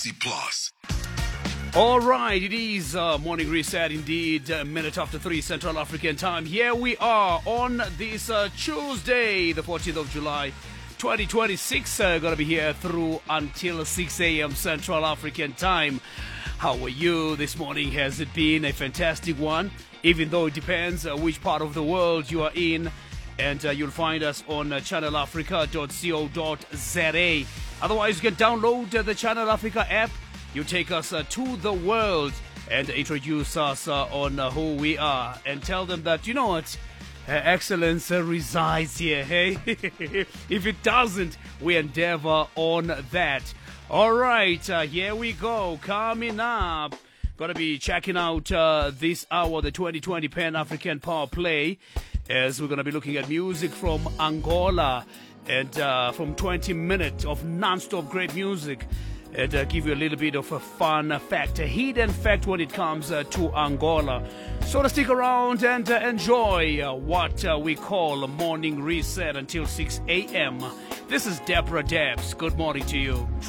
60 plus. All right, it is morning reset indeed, a minute after 3 Central African time. Here we are on this Tuesday, the 14th of July, 2026. Going to be here through until 6 a.m. Central African time. How are you this morning? Has it been a fantastic one? Even though it depends which part of the world you are in. And you'll find us on channelafrica.co.za. Otherwise, you can download the Channel Africa app. You take us to the world and introduce us on who we are and tell them that, you know what, excellence resides here, hey? If it doesn't, we endeavor on that. All right, here we go. Coming up, going to be checking out this hour, the 2020 Pan-African Power Play, as we're going to be looking at music from Angola and from 20 minutes of non-stop great music. And give you a little bit of a fun fact, a hidden fact when it comes to Angola. So to stick around and enjoy what we call Morning Reset until 6 a.m. This is Deborah Debs. Good morning to you.